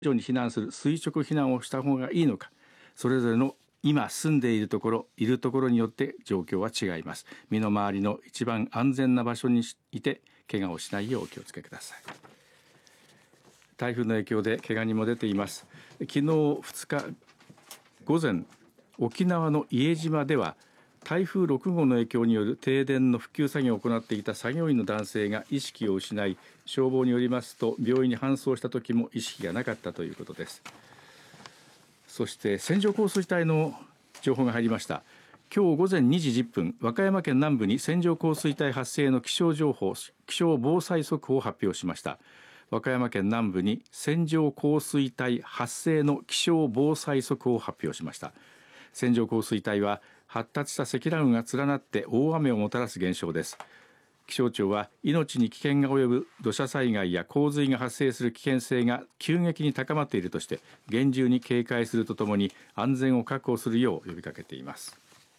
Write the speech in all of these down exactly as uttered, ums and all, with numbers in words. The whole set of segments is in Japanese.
上に避難する垂直避難をした方がいいのか、それぞれの今住んでいるところいるところによって状況は違います。身の回りの一番安全な場所にいて怪我をしないようお気をつけください。台風の影響で怪我人も出ています。昨日ふつか午前、沖縄の伊江島では台風ろく号の影響による停電の復旧作業を行っていた作業員の男性が意識を失い、消防によりますと病院に搬送した時も意識がなかったということです。そして線状降水帯の情報が入りました。今日午前にじじゅっぷん、和歌山県南部に線状降水帯発生の気象情報、気象防災速報を発表しました。和歌山県南部に線状降水帯発生の気象防災速報を発表しました。線状降水帯は発達した積乱雲が連なって大雨をもたらす現象です。気象庁は命に危険が及ぶ土砂災害や洪水が発生する危険性が急激に高まっているとして厳重に警戒するとともに安全を確保するよう呼びかけています。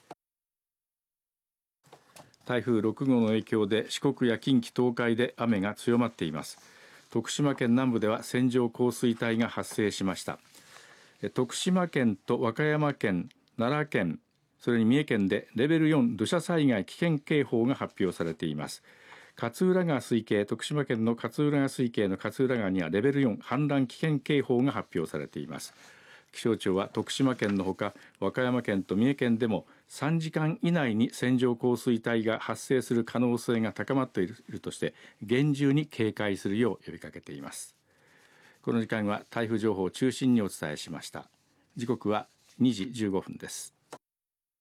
台風ろく号の影響で四国や近畿東海で雨が強まっています。徳島県南部では線状降水帯が発生しました。徳島県と和歌山県、奈良県、それに三重県でレベルよん土砂災害危険警報が発表されています。勝浦川水系、徳島県の勝浦川水系の勝浦川にはレベルよん氾濫危険警報が発表されています。気象庁は徳島県のほか和歌山県と三重県でもさんじかん以内に線状降水帯が発生する可能性が高まっているとして厳重に警戒するよう呼びかけています。この時間は台風情報を中心にお伝えしました。時刻はにじじゅうごふんです。